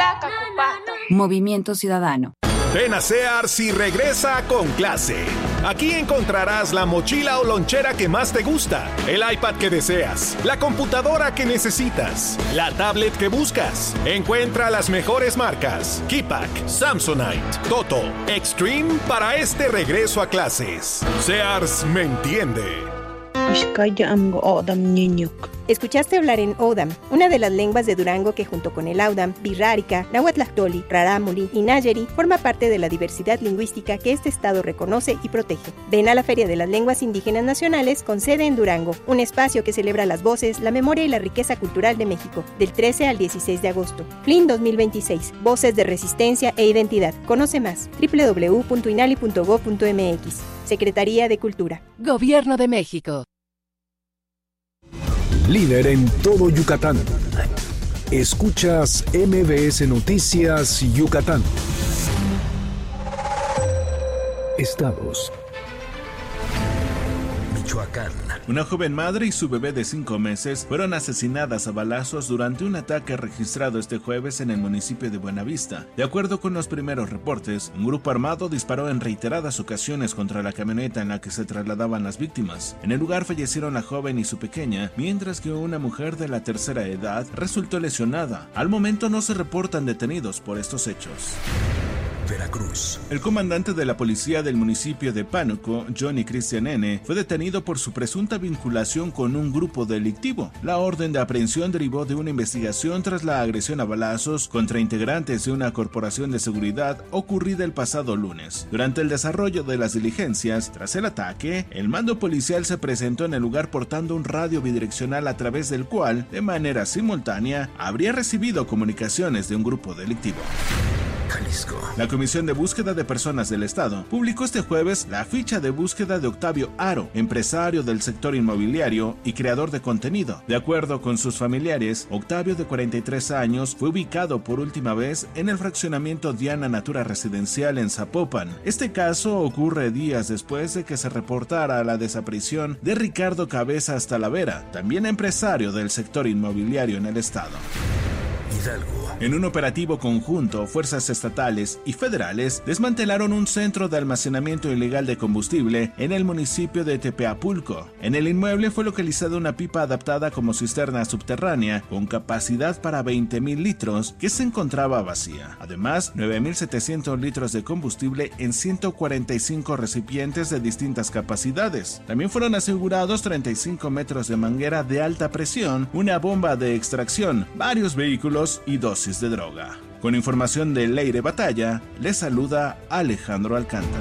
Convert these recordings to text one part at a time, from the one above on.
Movimiento Ciudadano. Ven a Sears y regresa con clase. Aquí encontrarás la mochila o lonchera que más te gusta, el iPad que deseas, la computadora que necesitas, la tablet que buscas. Encuentra las mejores marcas: Keypack, Samsonite, Toto, Extreme para este regreso a clases. Sears me entiende. Escuchaste hablar en O'odham, una de las lenguas de Durango que junto con el Audam, Birrárica, Nahuatlactoli, Rarámuri y Nayeri forma parte de la diversidad lingüística que este estado reconoce y protege. Ven a la Feria de las Lenguas Indígenas Nacionales con sede en Durango, un espacio que celebra las voces, la memoria y la riqueza cultural de México, del 13 al 16 de agosto. FLIN 2026, Voces de Resistencia e Identidad. Conoce más, www.inali.gov.mx. Secretaría de Cultura. Gobierno de México. Líder en todo Yucatán. Escuchas MBS Noticias Yucatán. Estados. Michoacán. Una joven madre y su bebé de 5 meses fueron asesinadas a balazos durante un ataque registrado este jueves en el municipio de Buenavista. De acuerdo con los primeros reportes, un grupo armado disparó en reiteradas ocasiones contra la camioneta en la que se trasladaban las víctimas. En el lugar fallecieron la joven y su pequeña, mientras que una mujer de la tercera edad resultó lesionada. Al momento no se reportan detenidos por estos hechos. Veracruz. El comandante de la policía del municipio de Pánuco, Johnny Cristian N., fue detenido por su presunta vinculación con un grupo delictivo. La orden de aprehensión derivó de una investigación tras la agresión a balazos contra integrantes de una corporación de seguridad ocurrida el pasado lunes. Durante el desarrollo de las diligencias, tras el ataque, el mando policial se presentó en el lugar portando un radio bidireccional a través del cual, de manera simultánea, habría recibido comunicaciones de un grupo delictivo. Jalisco. La Comisión de Búsqueda de Personas del Estado publicó este jueves la ficha de búsqueda de Octavio Aro, empresario del sector inmobiliario y creador de contenido. De acuerdo con sus familiares, Octavio, de 43 años, fue ubicado por última vez en el fraccionamiento Diana Natura Residencial en Zapopan. Este caso ocurre días después de que se reportara la desaparición de Ricardo Cabezas Talavera, también empresario del sector inmobiliario en el estado. Hidalgo. En un operativo conjunto, fuerzas estatales y federales desmantelaron un centro de almacenamiento ilegal de combustible en el municipio de Tepeapulco. En el inmueble fue localizada una pipa adaptada como cisterna subterránea con capacidad para 20,000 litros que se encontraba vacía. Además, 9,700 litros de combustible en 145 recipientes de distintas capacidades. También fueron asegurados 35 metros de manguera de alta presión, una bomba de extracción, varios vehículos y dosis de droga. Con información de Leire Batalla, les saluda Alejandro Alcántara.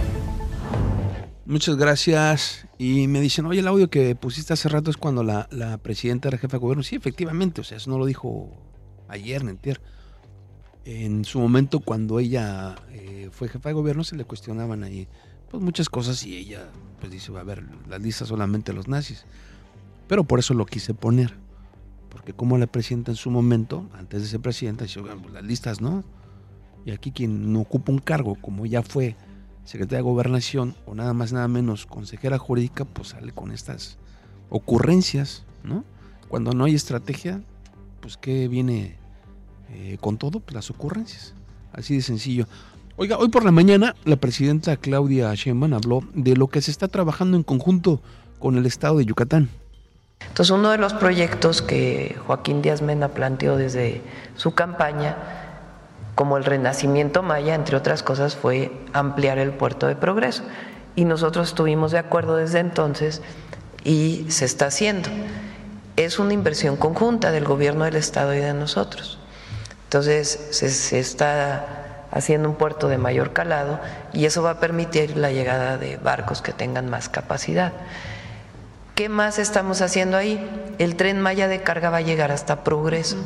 Muchas gracias. Y me dicen, oye, el audio que pusiste hace rato es cuando la presidenta era jefa de gobierno. Sí, efectivamente, o sea, eso no lo dijo ayer, ni antier. En su momento, cuando ella fue jefa de gobierno, se le cuestionaban ahí pues muchas cosas y ella pues dice, va a ver, las listas solamente los nazis. Pero por eso lo quise poner. Porque como la presidenta en su momento, antes de ser presidenta, dice, oigan, pues las listas, ¿no? Y aquí quien no ocupa un cargo, como ya fue secretaria de Gobernación, o nada más nada menos consejera jurídica, pues sale con estas ocurrencias, ¿no? Cuando no hay estrategia, pues ¿qué viene con todo? Pues las ocurrencias. Así de sencillo. Oiga, hoy por la mañana la presidenta Claudia Sheinbaum habló de lo que se está trabajando en conjunto con el estado de Yucatán. Entonces, uno de los proyectos que Joaquín Díaz Mena planteó desde su campaña, como el Renacimiento Maya, entre otras cosas, fue ampliar el puerto de Progreso. Y nosotros estuvimos de acuerdo desde entonces y se está haciendo. Es una inversión conjunta del gobierno del estado y de nosotros. Entonces, se está haciendo un puerto de mayor calado y eso va a permitir la llegada de barcos que tengan más capacidad. ¿Qué más estamos haciendo ahí? El Tren Maya de carga va a llegar hasta Progreso.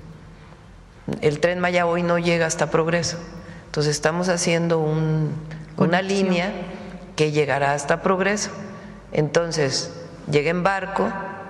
El Tren Maya hoy no llega hasta Progreso. Entonces estamos haciendo una línea que llegará hasta Progreso. Entonces llega en barco,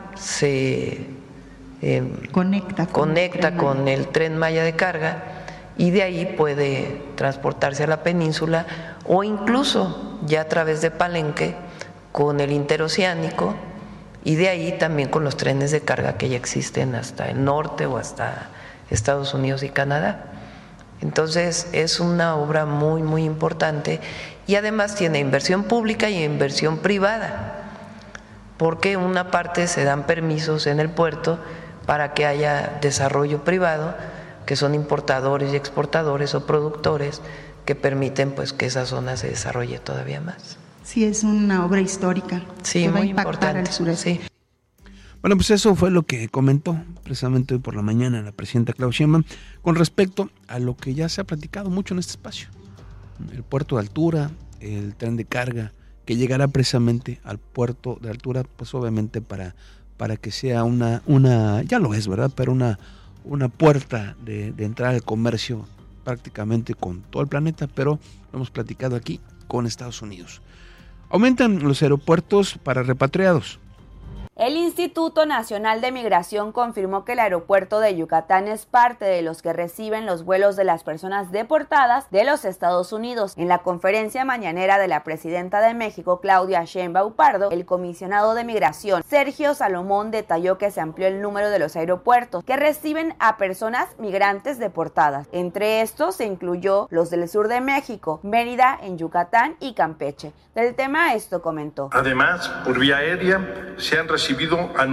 se conecta con el Tren Maya de carga y de ahí puede transportarse a la península o incluso ya a través de Palenque con el interoceánico y de ahí también con los trenes de carga que ya existen hasta el norte o hasta Estados Unidos y Canadá. Entonces es una obra muy, muy importante y además tiene inversión pública y inversión privada, porque una parte se dan permisos en el puerto para que haya desarrollo privado, que son importadores y exportadores o productores que permiten pues que esa zona se desarrolle todavía más. Sí, es una obra histórica. Sí, que muy va a impactar importante. al sureste. Sí. Bueno, pues eso fue lo que comentó precisamente hoy por la mañana la presidenta Claudia Sheinbaum con respecto a lo que ya se ha platicado mucho en este espacio. El puerto de altura, el tren de carga, que llegará precisamente al puerto de altura, pues obviamente para que sea una ya lo es, ¿verdad? Pero una puerta de entrada al comercio prácticamente con todo el planeta, pero lo hemos platicado aquí con Estados Unidos. Aumentan los aeropuertos para repatriados. El Instituto Nacional de Migración confirmó que el aeropuerto de Yucatán es parte de los que reciben los vuelos de las personas deportadas de los Estados Unidos. En la conferencia mañanera de la presidenta de México, Claudia Sheinbaum Pardo, el comisionado de Migración, Sergio Salomón, detalló que se amplió el número de los aeropuertos que reciben a personas migrantes deportadas. Entre estos se incluyó los del sur de México, Mérida en Yucatán y Campeche. Del tema esto comentó. Además, por vía aérea se han recibido a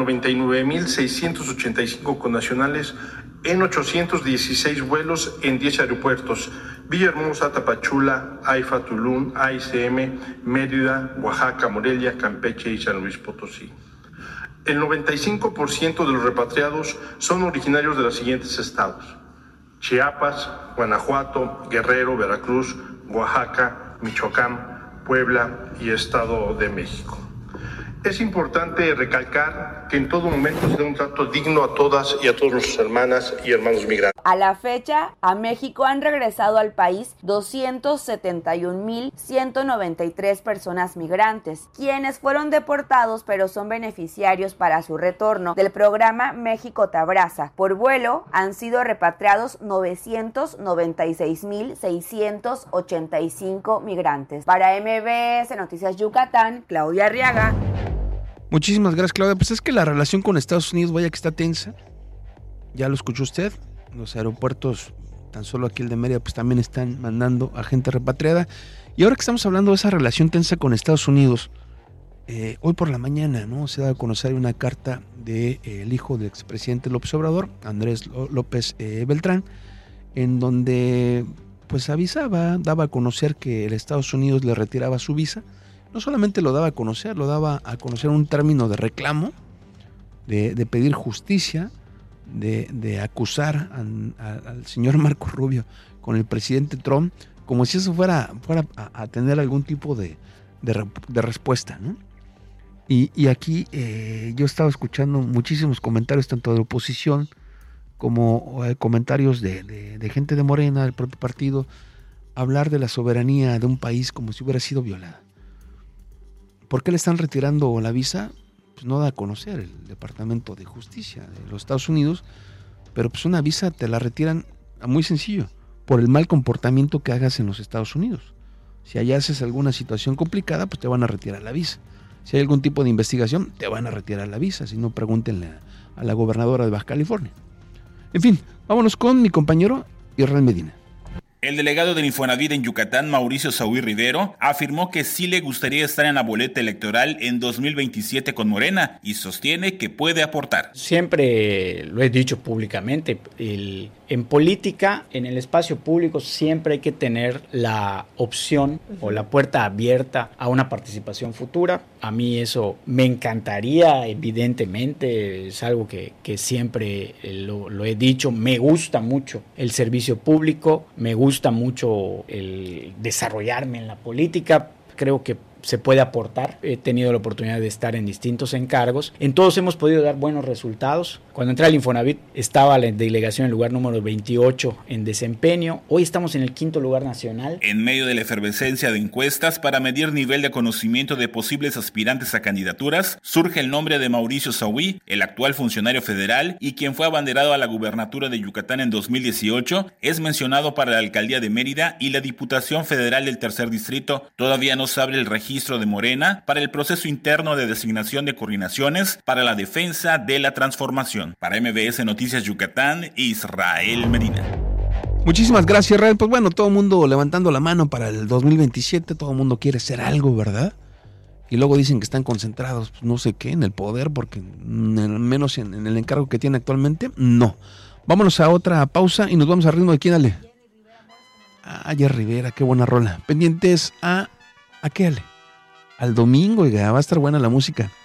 99.685 connacionales en 816 vuelos en 10 aeropuertos: Villahermosa, Tapachula, AIFA, Tulum, AICM, Mérida, Oaxaca, Morelia, Campeche y San Luis Potosí. El 95% de los repatriados son originarios de los siguientes estados: Chiapas, Guanajuato, Guerrero, Veracruz, Oaxaca, Michoacán, Puebla y Estado de México. Es importante recalcar que en todo momento se da un trato digno a todas y a todos nuestras hermanas y hermanos migrantes. A la fecha, a México han regresado al país 271,193 personas migrantes, quienes fueron deportados pero son beneficiarios para su retorno del programa México Te Abraza. Por vuelo han sido repatriados 996,685 migrantes. Para MBS Noticias Yucatán, Claudia Arriaga. Muchísimas gracias, Claudia. Pues es que la relación con Estados Unidos, vaya que está tensa. Ya lo escuchó usted. Los aeropuertos, tan solo aquí el de Mérida, pues también están mandando a gente repatriada. Y ahora que estamos hablando de esa relación tensa con Estados Unidos, hoy por la mañana, ¿no?, se da a conocer una carta del hijo del expresidente López Obrador, Andrés López Beltrán, en donde pues daba a conocer que el Estados Unidos le retiraba su visa. No solamente lo daba a conocer un término de reclamo, de pedir justicia, de acusar al señor Marco Rubio con el presidente Trump, como si eso fuera a tener algún tipo de respuesta, ¿no? Y aquí yo estaba escuchando muchísimos comentarios, tanto de la oposición como comentarios de gente de Morena, del propio partido, hablar de la soberanía de un país como si hubiera sido violada. ¿Por qué le están retirando la visa? Pues no da a conocer el Departamento de Justicia de los Estados Unidos, pero pues una visa te la retiran muy sencillo, por el mal comportamiento que hagas en los Estados Unidos. Si allá haces alguna situación complicada, pues te van a retirar la visa. Si hay algún tipo de investigación, te van a retirar la visa, si no, pregúntenle a la gobernadora de Baja California. En fin, vámonos con mi compañero Israel Medina. El delegado del Infonavit en Yucatán, Mauricio Saúl Rivero, afirmó que sí le gustaría estar en la boleta electoral en 2027 con Morena y sostiene que puede aportar. Siempre lo he dicho públicamente, en política, en el espacio público, siempre hay que tener la opción o la puerta abierta a una participación futura. A mí eso me encantaría, evidentemente, es algo que siempre lo he dicho. Me gusta mucho el servicio público, me gusta mucho el desarrollarme en la política. Creo que se puede aportar. He tenido la oportunidad de estar en distintos encargos. En todos hemos podido dar buenos resultados. Cuando entré al Infonavit estaba la delegación en el lugar número 28 en desempeño. Hoy estamos en el 5º lugar nacional. En medio de la efervescencia de encuestas para medir nivel de conocimiento de posibles aspirantes a candidaturas, surge el nombre de Mauricio Saúl, el actual funcionario federal y quien fue abanderado a la gubernatura de Yucatán en 2018, es mencionado para la alcaldía de Mérida y la Diputación Federal del Tercer Distrito. Todavía no se abre el registro de Morena para el proceso interno de designación de coordinaciones para la defensa de la transformación. Para MBS Noticias Yucatán, Israel Medina. Muchísimas gracias, Red. Pues bueno, todo el mundo levantando la mano para el 2027, todo el mundo quiere ser algo, ¿verdad? Y luego dicen que están concentrados, pues no sé qué, en el poder, porque menos en el encargo que tiene actualmente, no. Vámonos a otra pausa y nos vamos a ritmo de quién, Ale. Jerry Rivera, qué buena rola. Pendientes ¿a qué, Ale? Al domingo, oiga, va a estar buena la música.